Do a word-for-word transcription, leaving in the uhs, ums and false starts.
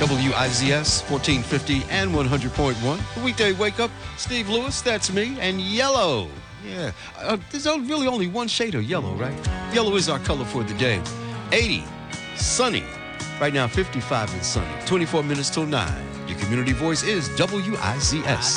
W I Z S, fourteen fifty and one hundred point one. The weekday wake up, Steve Lewis, that's me, and yellow. Yeah, uh, there's really only one shade of yellow, right? Yellow is our color for the day. eighty, sunny. Right now, fifty-five and sunny. twenty-four minutes till nine. Your community voice is W I Z S.